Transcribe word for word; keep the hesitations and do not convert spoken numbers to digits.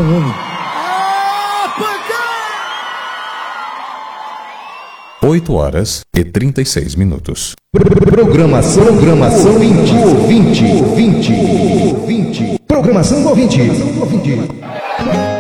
homem. oito horas e trinta e seis minutos. Programação, programação ouvinte, ouvinte, ouvinte, ouvinte. Programação do ouvinte.